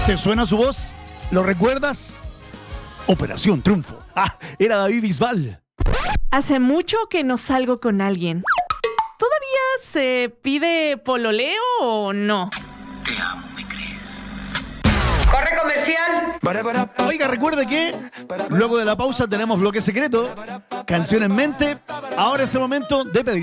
¿Te suena su voz? ¿Lo recuerdas? Operación Triunfo. Ah, era David Bisbal. Hace mucho que no salgo con alguien. ¿Todavía se pide pololeo o no? Te amo, ¿me crees? Corre comercial. Oiga, recuerde que luego de la pausa tenemos bloque secreto, canción en mente. Ahora es el momento de pedir.